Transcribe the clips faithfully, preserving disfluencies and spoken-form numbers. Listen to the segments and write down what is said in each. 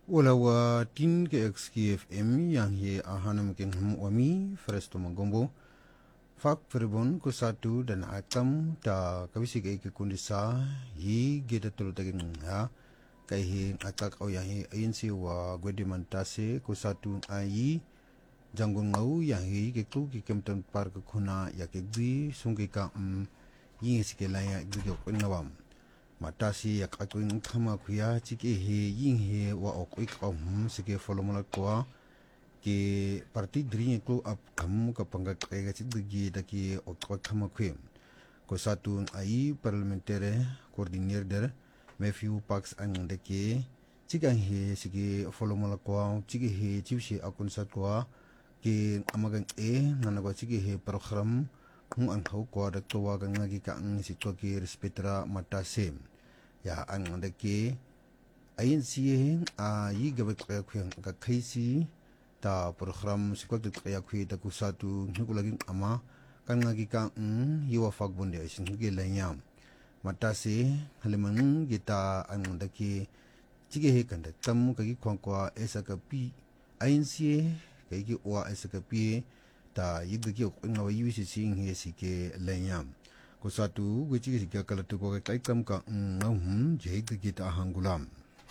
Wala wa tin ke X K F M yang he ahanam ke ham wami Fresto Magombo fak ferbon ko satu dan atam ta kabisi ke ke kundisa hi geda tulu tagin ha kai hi atak au yang hi agency wa gwedi mantase ko satu ai janggung ngau yang hi ke tu ke kemton par ke khuna ya ke gi sungi ka um yi sike la ya gi ko ngawam matasi yak atuin kama kuya chiki he yin he wa ok ik om sike folomala kwa ke parti dri ko ap kam ka panga kaya chigi daki ok kama kuya ko satu ai parliamentary coordinator der Matthew Parks ang daki chigang he sike folomala kwa chigi he chiwshi akun sat kwa ke amagang e nanago chigi he program kung ang hau kwa da towa ka ngagi ka ang si toki respetra matase ya ang daki ayin siye a yi gabat kaya kuyang ka kaisi ta program si kwa kaya kuya da kusatu nukulaging ama kan ngagi ka ang yiwa fagbunde isin higi lanyam matase halimang kita ang daki chigi he kanda tam kagi kwang kwa esa ka pi ayin siye kaya wa esa ka pi ta yigdaki ok ngawa yuisi sing he sike lanyam ko satu wichi sike kala tu ko kai kam ka ngahum je yigdaki ta hangulam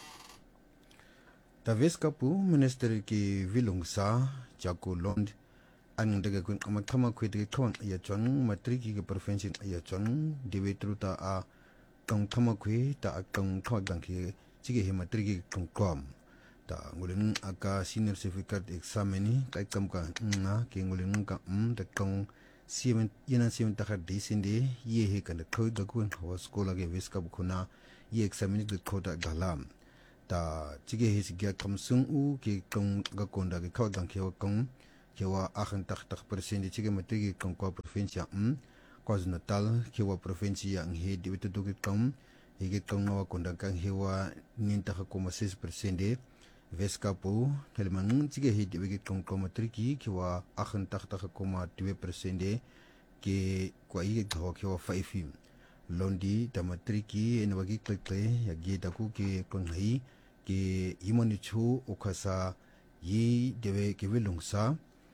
ta veskapu minister ki vilungsa jako lond ang daga kun amakama kwete kon ya chon matriki ke province ya chon dewe truta a kong kama kwe ta kong thwa dang ki chige he matriki kong kom ta ngulin aka senior certificate examini kai kam ka nga ke ngulin ka um ta kong simen yana simen ta khad disinde ye he kan ko da kun hawa skola ge viska bukuna ye examini de ko da galam ta chige he sigya kam sung u ke kong ga konda ge khaw dang ke wa kong ke wa akhan tak tak percent chige matri kong ko provincia um KwaZulu Natal ke wa provincia ang he de bitu ge kong he ge kong wa konda kang he wa ninta ko six percent Veskapu helman chige he de ge kong ko matriki ke wa akhan tak tak ko two percent ke kwa i ge ke wa five londi ta matriki en wagi klekle ya ge da ku ke kong hai ke imani chu okasa yi dewe ke velungsa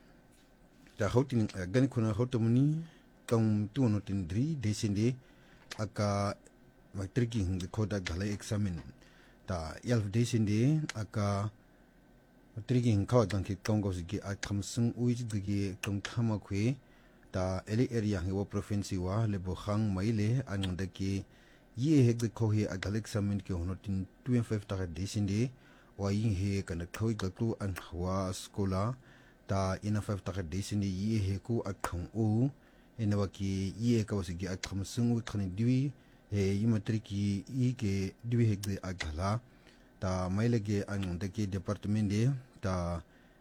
ta hautin gan kuna hautamuni kong tu no tindri desinde aka matriki ng ko da gala examen ta yalf desinde aka matriki ng ko dang ke kong go gi a khamsung ui gi kong thama khwe ta ele area he wa province wa le bo khang maile ang da ke ye he de ko he a gala examen ke hono tin twenty-five ta desinde wa yin he kan khoi ga tu an wa skola ta ina five ta desinde ye he ku a khang u ina wa ki ye ka wasi gi a khamsung u khani diwi he yimatriki i ke diwi he de a gala ta maile ge ang da ke department de ta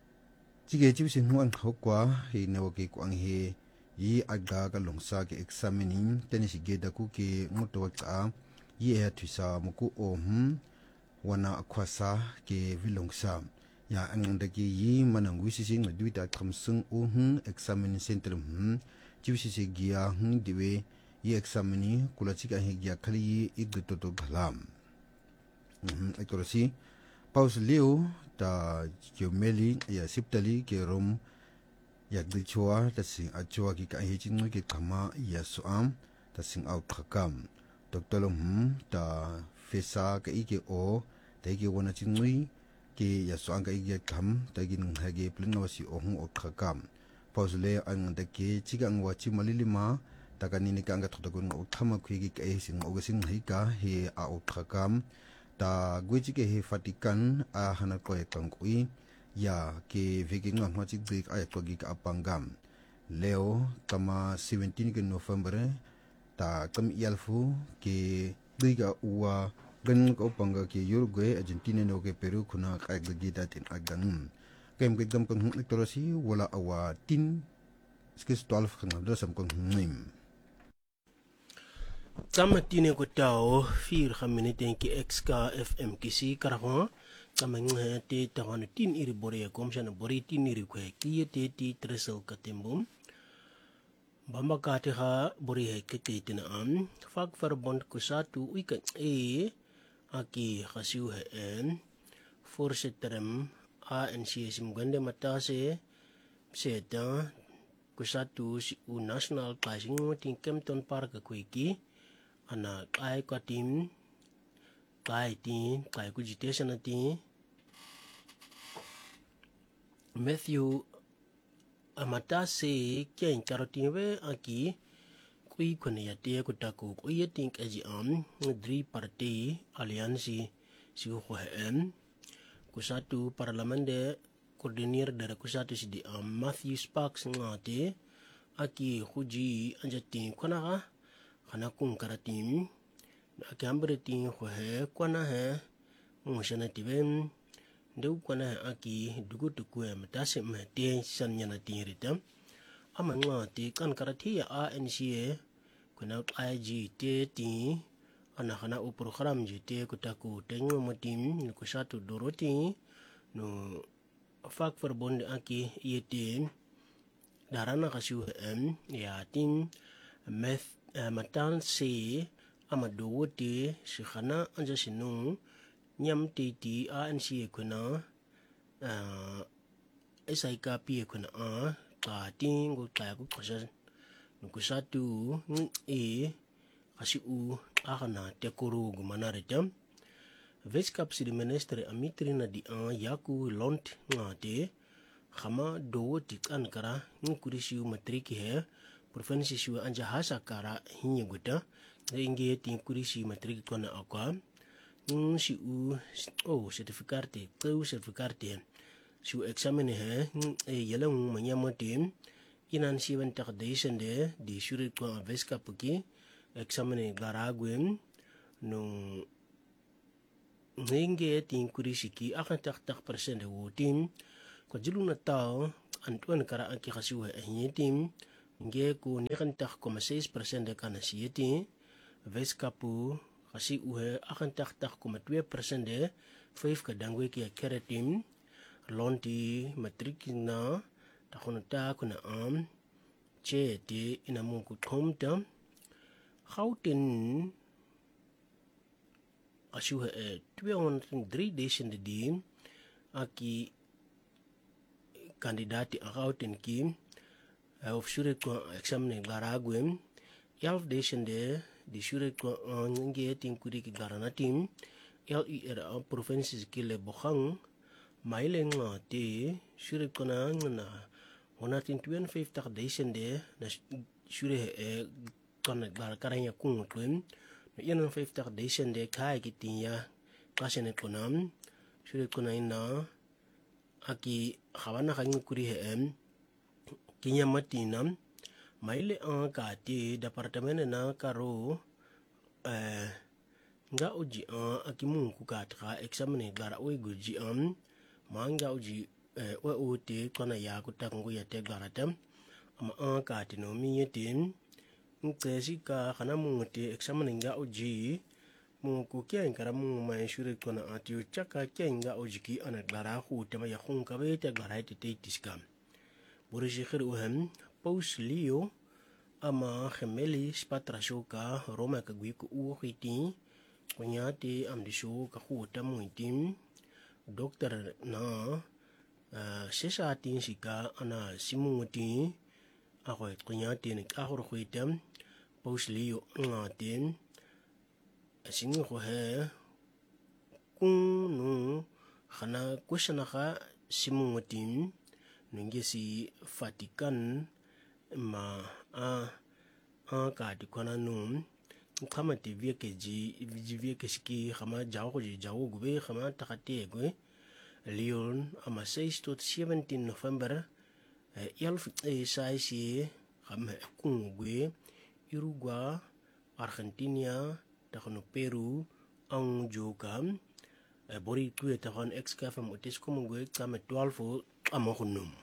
chige chibi sin huan khokwa he ne wa ki ku ang he yi aga ka longsa ke examining tenisi ge da ku ke ngoto wa ka yi e thusa muku o hum wana akwasa ke vilongsa ya ang da ki yi manang wi si sing du ta khamsung o hum examining center hum chibi si gi ya hum diwe yi examini kula chika he gi khali i du to to galam hum akorosi paus leo ta kyomeli ya siptali ke rom yak di chua ta sing a chua ki ka he chin ki kama ya suam ta sing out khakam doctor lom ta fesa ka i ke o ta ki wona chin ngui ki ya suam ka i ke kam ta gi nang ha ge plin no si o hu o khakam pausle ang da ke chigang wa chi malilima ta ka ni ni ka nga thodagun o thama khwi ki ka sing o sing hai ka he a o khakam ta gwe chi ke he fatikan a hana ko e kang kui ya ke viking ngam ha chik dik ay ko gi ka apangam leo kama seventeen ke november ta kam yalfu ke diga uwa gan ko panga ke Uruguay Argentina no ke Peru kuna ka gi da tin agan kem ke dam kong elektorasi wala awa tin skis twelve kana da sam kong nim Tama tine ko tao fir khaminiten ki X K F M kisi karahon tama nghe te tawana tin iri bore kom sana bore tin iri kwe ki te ti tresel katembum bamba kate ha bore he kete tina am fak far bond ko satu weekend e aki khasiu he en voorzitterim A N C simgande matase seta kusatu si u national classing ting Kempton Park kwiki ana kai kwatim kai tin kai kujitation ati Matthew amatase ken karotin we aki kui kone yate kutaku kui think aji am dri party alliansi si ho hem kusatu parlamende koordinir dari kusatu si di am Matthew Sparks ngate aki huji anjati kona kana kung karatim aki ambretin ho he kona he ngusana tibem Deu kwana aki dugu dugu ya matase mehte san yana tingirita ama ngati kan karati ya A N C kuna I G T T ana kana u program G T kutaku tengo motim kusatu doroti no fak verbond aki yete darana kasu em ya tim meth matan se ama dowote si kana anja sinu nyam titi A N C kuna uh, S I K P kuna a ka tingo ka ku kasa nukusatu e kasi u akana tekuru gumanarita Veskap si minister amitri na di a yaku lont ngate khama do tikan kara ngkurisi matriki he provinsi siu anja hasa kara hinya guta inge tin kurisi matriki kona akwa Mm, si u oh sertificate teu sertificate si u examine he e yela un manyamotim inan si wen tak de di suri ko veska puki examine garagwen no nenge tin kurisiki akan tak tak persen de wotim ko juluna tao antuan kara aki kasu he hinyetim nge ko ni kan tak ko six persen de kana sieti veska pu kasi uhe akan tak tak kuma two percent de five ka dangwe ki keratim lonti matrik na takuna ta kuna am che te ina mungu tomta Gauten asuhe e two hundred three days in the day aki kandidati a Gauten ki of sure ko examine garagwem twelve days in the di sure ko nge ting kuri ki garana tim L I R A provinces ki le bokhang maileng te sure ko na na one hundred twenty-five tak days de na sure e kon gar karanya kung twen one hundred five tak days de kai ki tinya kasene ko nam sure ko na ina aki khawana khang kuri he em kinya matinam maile ang kati departamento na karo eh nga uji ang akimun kukatra examine gara oi guji am manga uji eh wa uti kona ya kutangu ya te garatam ama ang kati no miyetin ngesi ka kana munguti examine nga uji mu kukia ngara mu mai shure kona atiu chaka kenga uji ki ana gara hu tema ya khun ka be te gara te te tiskam burishi khir uhem Paus Leo ama gemeli spatrasoka Roma ka gwi ku uhiti kunyati amdiso ka huta muitim dokter na uh, sesa tin sika ana simunguti ako kunyati ni kahor huitam Paus Leo ngatin asingi ko he kung no khana kushana ka simungutim nungesi Vatican ma a a ka di kona num kama te vie ke ji vie ke ski kama jawo ji jawo gube kama takate gwe Leon ama six tot seventeen November elf e sai si kama kung gwe Uruguay Argentina takono Peru ang jokam bori kuya takon ex ka fam otis ko gwe kama twelve amo kunum